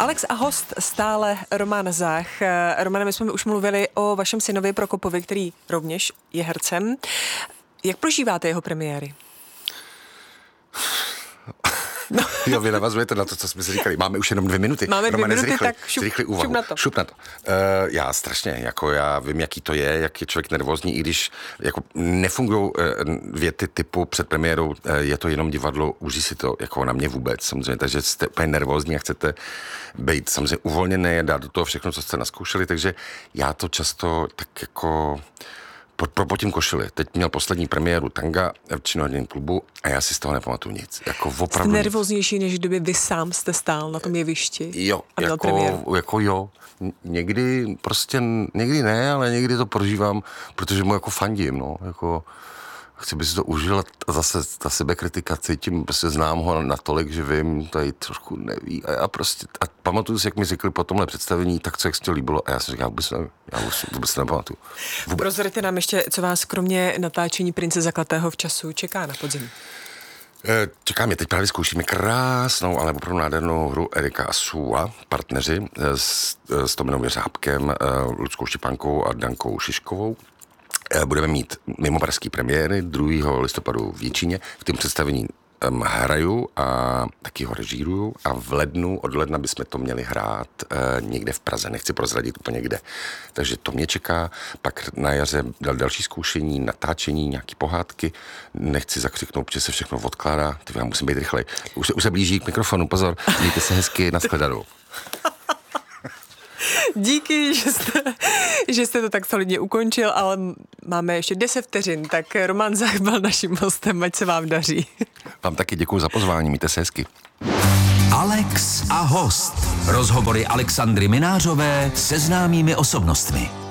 Alex a host stále Roman Zach. Romane, my jsme už mluvili o vašem synovi Prokopovi, který rovněž je hercem. Jak prožíváte jeho premiéry? No. Jo, vy navazujete na to, co jsme si říkali. Máme už jenom 2 minuty. Máme 2 minuty, zrychli, tak šup na to. Já strašně, jako já vím, jaký to je, jak je člověk nervózní, i když jako nefungují věty typu před premiérou, je to jenom divadlo, užij si to, jako na mě vůbec, samozřejmě, takže jste úplně nervózní a chcete být samozřejmě uvolněný a dát do toho všechno, co jste naskoušeli, takže já to tak jako propotím košili. Teď měl poslední premiéru Tanga v Činoherním klubu a já si z toho nepamatuju nic. Jako opravdu jste nervóznější, než kdyby vy sám jste stál na tom jevišti? Jo, a měl premiéru? Jako jo. Někdy ne, ale někdy to prožívám, protože mu jako fandím, no. Jako chci by si to užil a zase ta sebekritika cítím, prostě znám ho natolik, že vím, tady trošku neví a já prostě, a pamatuju si, jak mi řekli po tomhle představení, tak co jak se to líbilo a já jsem říkal, vůbec nepamatuju. Prozraďte nám ještě, co vás kromě natáčení Prince zakletého v času čeká na podzim. Čekáme, teď právě zkoušíme krásnou, ale opravdu nádhernou hru Erika a Sua, partneři s Tominou Jeřábkem, Ludskou Štěpánkou a Dankou Šiškovou. Budeme mít mimo pražský premiéry 2. listopadu v Jičíně. V tom představení hraju a taky ho režíruju a od ledna bychom to měli hrát někde v Praze. Nechci prozradit úplně kde. Takže to mě čeká. Pak na jaře další zkoušení, natáčení, nějaký pohádky. Nechci zakřiknout, protože se všechno odkládá. Já musím být rychlej. Už se blíží k mikrofonu, pozor. Mějte se hezky, nashledanou. Díky, že jste to tak solidně ukončil, ale máme ještě 10 vteřin, tak Roman Zach byl naším hostem, ať se vám daří. Vám taky děkuji za pozvání, mějte se hezky. Alex a host. Rozhovory Alexandry Minářové se známými osobnostmi.